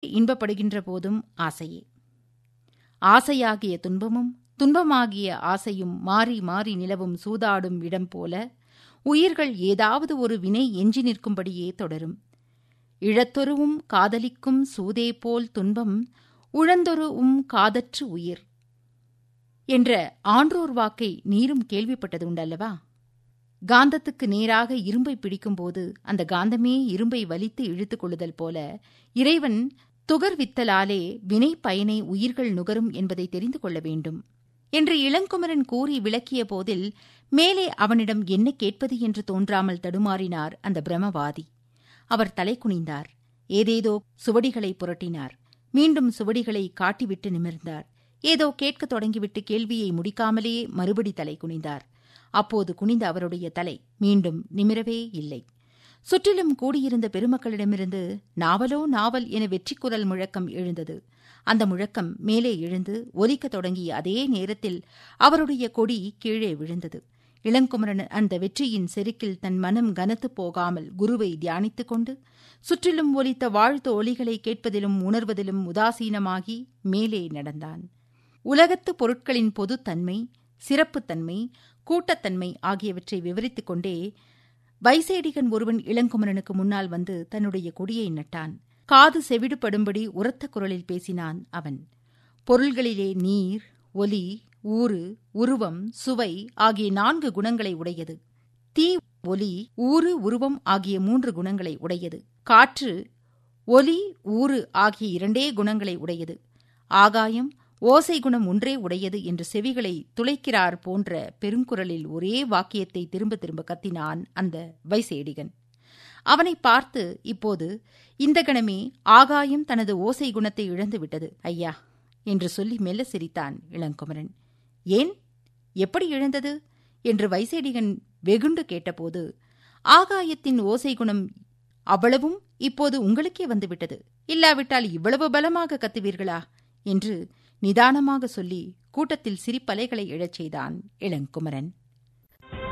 இன்பப்படுகின்ற போதும் ஆசையே. ஆசையாகிய துன்பமும் துன்பமாகிய ஆசையும் மாறி மாறி நிலவும் சூதாடும் இடம் போல உயிர்கள் ஏதாவது ஒரு வினை எஞ்சி நிற்கும்படியே தொடரும். இழத்தொருவும் காதலிக்கும் சூதே போல் துன்பம் உழந்தொருவும் காதற்று உயிர் என்ற ஆன்றோர் வாக்கை நீரும் கேள்விப்பட்டது உண்டல்லவா? காந்தத்துக்கு நேராக இரும்பை பிடிக்கும்போது அந்த காந்தமே இரும்பை வலித்து இழுத்துக் கொள்ளுதல் போல இறைவன் துகர்வித்தலாலே வினை பயனை உயிர்கள் நுகரும் என்பதை தெரிந்து கொள்ள வேண்டும் என்று இளங்குமரன் கூறி விளக்கிய போதில் மேலே அவனிடம் என்ன கேட்பது என்று தோன்றாமல் தடுமாறினார் அந்த பிரமவாதி. அவர் தலை குனிந்தார். ஏதேதோ சுவடிகளை புரட்டினார். மீண்டும் சுவடிகளை காட்டிவிட்டு நிமிர்ந்தார். ஏதோ கேட்கத் தொடங்கிவிட்டு கேள்வியை முடிக்காமலேயே மறுபடி தலை குனிந்தார். அப்போது குனிந்த அவருடைய தலை மீண்டும் நிமிரவே இல்லை. சுற்றிலும் கூடியிருந்த பெருமக்களிடமிருந்து நாவலோ நாவல் என வெற்றிக்குரல் முழக்கம் எழுந்தது. அந்த முழக்கம் மேலே எழுந்து ஒலிக்கத் தொடங்கிய அதே நேரத்தில் அவருடைய கொடி கீழே விழுந்தது. இளங்குமரன் அந்த வெற்றியின் செருக்கில் தன் மனம் கனத்துப் போகாமல் குருவை தியானித்துக் கொண்டு சுற்றிலும் ஒலித்த வாழ்த்து ஒலிகளை கேட்பதிலும் உணர்வதிலும் உதாசீனமாகி மேலே நடந்தான். உலகத்து பொருட்களின் பொதுத்தன்மை, சிறப்புத்தன்மை, கூட்டத்தன்மை ஆகியவற்றை விவரித்துக் கொண்டே வைசேடிகன் ஒருவன் இளங்குமரனுக்கு முன்னால் வந்து தன்னுடைய கொடியை நட்டான். காது செவிடுபடும்படி உரத்த குரலில் பேசினான் அவன். பொருள்களிலே நீர், ஒலி, ஊறு, உருவம், சுவை ஆகிய 4 குணங்களை உடையது. தீ, ஒலி, ஊறு, உருவம் ஆகிய 3 குணங்களை உடையது. காற்று, ஒலி, ஊறு ஆகிய 2 குணங்களை உடையது. ஆகாயம், ஓசை குணம் ஒன்றே உடையது என்று செவிகளை துளைக்கிறார் போன்ற பெருங்குரலில் ஒரே வாக்கியத்தை திரும்ப திரும்ப கத்தினான் அந்த வைசேடிகன். அவனை பார்த்து இப்போது இந்த கணமே ஆகாயம் தனது ஓசை குணத்தை இழந்துவிட்டது ஐயா என்று சொல்லி மெல்ல சிரித்தான் இளங்குமரன். ஏன், எப்படி இழந்தது என்று வைசேடிகன் வெகுண்டு கேட்டபோது, ஆகாயத்தின் ஓசை குணம் அவ்வளவும் இப்போது உங்களுக்கே வந்துவிட்டது. இல்லாவிட்டால் இவ்வளவு பலமாக கத்துவீர்களா என்று நிதானமாக சொல்லி கூட்டத்தில் சிரிப்பலைகளை எழச் செய்தான் இளங்குமரன்.